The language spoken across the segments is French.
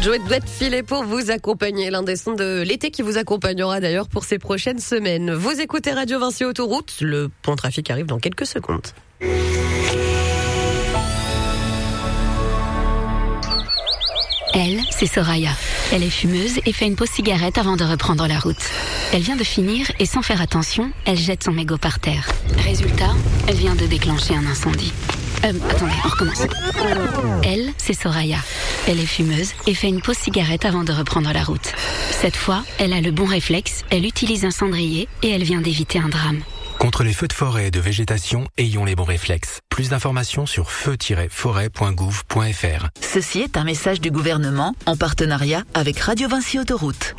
Joey doit filer pour vous accompagner. L'un des sons de l'été qui vous accompagnera d'ailleurs pour ces prochaines semaines. Vous écoutez Radio Vinci Autoroute. Le point trafic arrive dans quelques secondes. Elle, c'est Soraya. Elle est fumeuse et fait une pause cigarette avant de reprendre la route. Elle vient de finir et sans faire attention, elle jette son mégot par terre. Résultat, elle vient de déclencher un incendie. Attendez, on recommence. Elle, c'est Soraya. Elle est fumeuse et fait une pause cigarette avant de reprendre la route. Cette fois, elle a le bon réflexe, elle utilise un cendrier et elle vient d'éviter un drame. Contre les feux de forêt et de végétation, ayons les bons réflexes. Plus d'informations sur feu-forêt.gouv.fr. Ceci est un message du gouvernement en partenariat avec Radio Vinci Autoroute.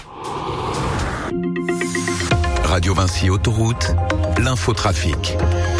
Radio Vinci Autoroute, l'infotrafic.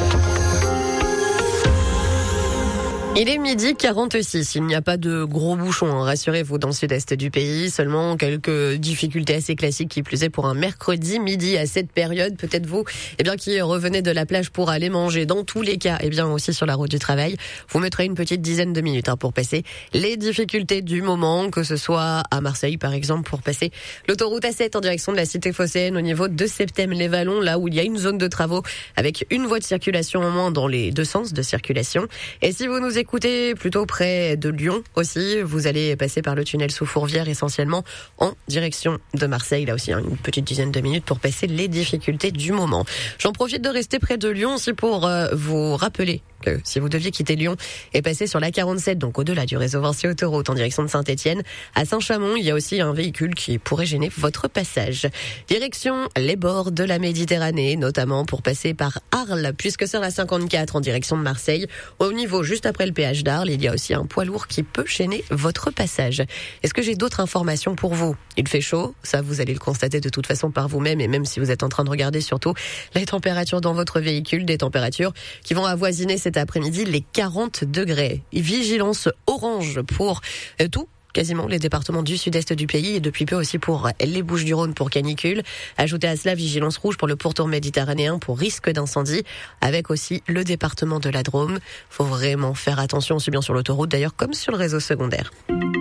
Il est 12h46, il n'y a pas de gros bouchons, rassurez-vous, dans le sud-est du pays. Seulement quelques difficultés assez classiques qui plus est pour un mercredi midi à cette période. Peut-être vous, qui revenez de la plage pour aller manger. Dans tous les cas, aussi sur la route du travail, vous mettrez une petite dizaine de minutes pour passer les difficultés du moment, que ce soit à Marseille par exemple, pour passer l'autoroute A7 en direction de la cité phocéenne au niveau de Septème-les-Vallons, là où il y a une zone de travaux avec une voie de circulation en moins dans les deux sens de circulation. Et si vous nous écoutez plutôt près de Lyon aussi, vous allez passer par le tunnel sous Fourvière essentiellement en direction de Marseille. Là aussi, une petite dizaine de minutes pour passer les difficultés du moment. J'en profite de rester près de Lyon aussi pour vous rappeler que si vous deviez quitter Lyon et passer sur la 47, donc au-delà du réseau Vinci Autoroute en direction de Saint-Étienne, à Saint-Chamond, il y a aussi un véhicule qui pourrait gêner votre passage. Direction les bords de la Méditerranée, notamment pour passer par Arles, puisque sur la 54 en direction de Marseille, au niveau juste après le péage d'Arles, il y a aussi un poids lourd qui peut gêner votre passage. Est-ce que j'ai d'autres informations pour vous? Il fait chaud, ça vous allez le constater de toute façon par vous-même, et même si vous êtes en train de regarder surtout les températures dans votre véhicule, des températures qui vont avoisiner cet après-midi les 40 degrés. Vigilance orange pour tout. Quasiment les départements du sud-est du pays et depuis peu aussi pour les Bouches-du-Rhône pour canicule. Ajoutez à cela vigilance rouge pour le pourtour méditerranéen pour risque d'incendie avec aussi le département de la Drôme. Faut vraiment faire attention aussi bien sur l'autoroute d'ailleurs comme sur le réseau secondaire.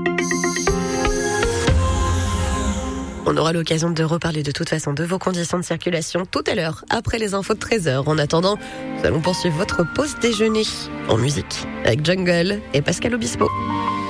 On aura l'occasion de reparler de toute façon de vos conditions de circulation tout à l'heure, après les infos de 13h. En attendant, nous allons poursuivre votre pause déjeuner en musique avec Jungle et Pascal Obispo.